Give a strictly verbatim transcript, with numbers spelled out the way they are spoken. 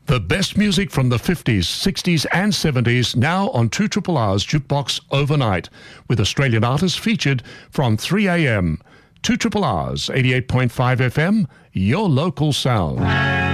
The best music from the fifties, sixties and seventies now on two R R R's Jukebox Overnight, with Australian artists featured from three a.m. two R R R's eighty-eight point five F M, your local sound.